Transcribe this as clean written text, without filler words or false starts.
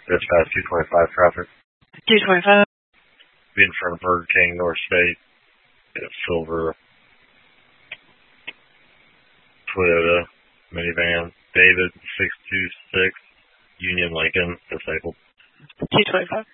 Dispatch 225 traffic. 225. Be in front of Burger King, North State. Silver Toyota minivan. David 626 Union Lincoln, disabled. 225.